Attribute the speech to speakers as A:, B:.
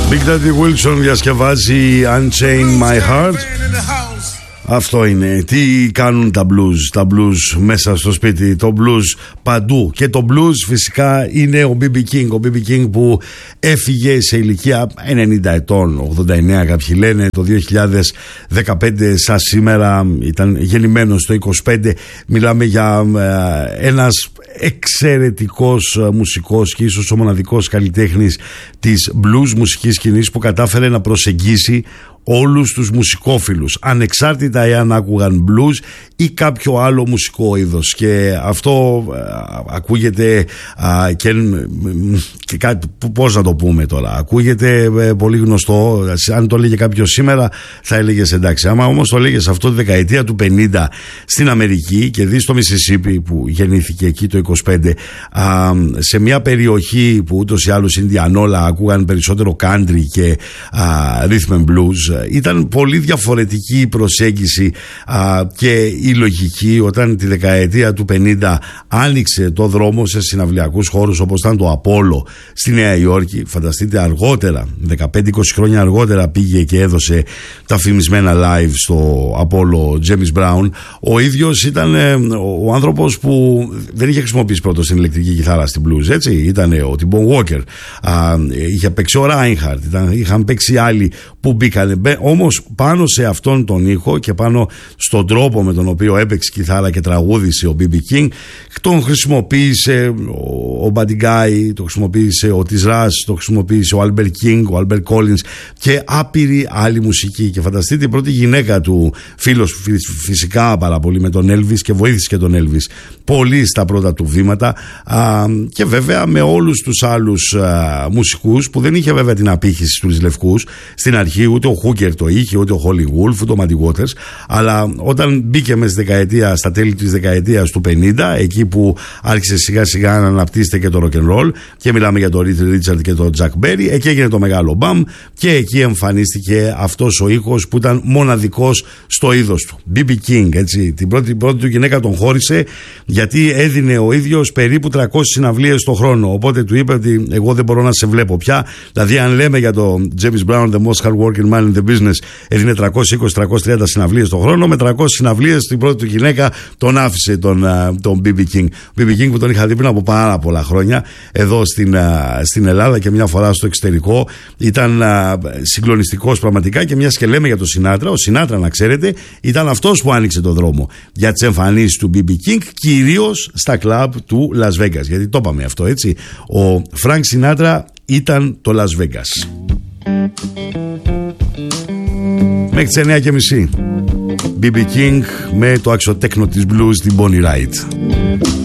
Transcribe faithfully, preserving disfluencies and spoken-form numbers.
A: Big Daddy Wilson διασκευάζει Unchain My Heart. Αυτό είναι. Τι κάνουν τα blues? Τα blues μέσα στο σπίτι, το blues παντού. Και το blues φυσικά είναι ο μπι μπι King. Ο μπι μπι King που έφυγε σε ηλικία ενενήντα ετών, ογδόντα εννέα κάποιοι λένε, το δύο χιλιάδες δεκαπέντε σαν σήμερα. Ήταν γεννημένος το είκοσι πέντε. Μιλάμε για ε, ένας εξαιρετικός μουσικός και ίσως ο μοναδικός καλλιτέχνης της blues μουσικής σκηνής που κατάφερε να προσεγγίσει όλους τους μουσικόφιλους, ανεξάρτητα εάν άκουγαν blues ή κάποιο άλλο μουσικό είδος. Και αυτό α, ακούγεται α, και, και κάτι, πώς να το πούμε τώρα, ακούγεται ε, πολύ γνωστό. Αν το έλεγε κάποιος σήμερα θα έλεγες εντάξει. Άμα όμως το έλεγες αυτό τη δεκαετία του πενήντα στην Αμερική και δεις το Μισισίπι που γεννήθηκε εκεί το είκοσι πέντε, α, σε μια περιοχή που ούτως ή άλλως Ινδιανόλα ακούγαν περισσότερο country και α, rhythm and blues, ήταν πολύ διαφορετική η προσέγγιση α, και η λογική όταν τη δεκαετία του πενήντα άνοιξε το δρόμο σε συναυλιακούς χώρους όπως ήταν το Απόλλω στη Νέα Υόρκη. Φανταστείτε, αργότερα, δεκαπέντε είκοσι χρόνια αργότερα, πήγε και έδωσε τα φημισμένα live στο Απόλλω James Brown. Ο ίδιος ήταν ε, ο άνθρωπος που δεν είχε χρησιμοποιήσει πρώτο την ηλεκτρική κιθάρα στην blues, έτσι. Ήταν ο Τιμπον Walker, α, είχε παίξει ο Reinhardt, ήταν, είχαν παίξει άλλοι που μπήκαν. Όμως πάνω σε αυτόν τον ήχο και πάνω στον τρόπο με τον οποίο έπαιξε κιθάρα και τραγούδισε ο μπι μπι King, τον χρησιμοποίησε ο Buddy Guy, το χρησιμοποίησε ο Otis Rush, το χρησιμοποίησε ο Albert King, ο Albert Collins και άπειροι άλλοι μουσικοί. Και φανταστείτε, η πρώτη γυναίκα του, φίλος φυσικά πάρα πολύ με τον Elvis και βοήθησε και τον Elvis πολύ στα πρώτα του βήματα, α, και βέβαια με όλους τους άλλους α, μουσικούς που δεν είχε βέβαια την απήχηση στους λευκούς στην αρχή, ούτε ο Hooker το είχε, ούτε ο Holly Wolf, ούτε ο Muddy Waters, αλλά όταν μπήκε μέσα στη δεκαετία, στα τέλη της δεκαετίας του πενήντα, εκεί που άρχισε σιγά σιγά να αναπτύσσεται και το rock and roll και μιλάμε για τον Little Richard και τον Jack Berry, εκεί έγινε το μεγάλο μπαμ και εκεί εμφανίστηκε αυτός ο ήχος που ήταν μοναδικός στο είδος του. μπι μπι King, έτσι. Την πρώτη, πρώτη του γυναίκα τον χώρισε γιατί έδινε ο ίδιος περίπου τριακόσιες συναυλίες το χρόνο. Οπότε του είπε ότι εγώ δεν μπορώ να σε βλέπω πια. Δηλαδή, αν λέμε για τον James Brown, the most hard-working man in the business, έδινε τριακόσιες είκοσι με τριακόσιες τριάντα συναυλίες το χρόνο. Με τριακόσιες συναυλίες την πρώτη του γυναίκα τον άφησε τον, τον μπι μπι King. μπι μπι King που τον είχα δει πριν από πάρα πολλά χρόνια εδώ στην, στην Ελλάδα και μια φορά στο εξωτερικό. Ήταν συγκλονιστικός πραγματικά. Και μιας και λέμε για τον Σινάτρα, ο Σινάτρα, να ξέρετε, ήταν αυτός που άνοιξε το δρόμο για τις εμφανίσεις του μπι μπι King, κυρίως στα κλαμπ του Las Vegas. Γιατί το είπαμε αυτό, έτσι. Ο Frank Sinatra ήταν το Las Vegas. Μέχρι τις εννιά και μισή μπι μπι King με το αξιοτέκνο της blues, την Bonnie Raitt.